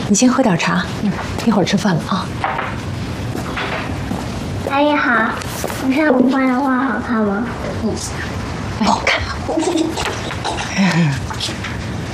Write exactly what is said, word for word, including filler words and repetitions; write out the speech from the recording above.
你先喝点茶，嗯，一会儿吃饭了啊。 阿姨好，我上午画的画好看吗？ 嗯，不好看。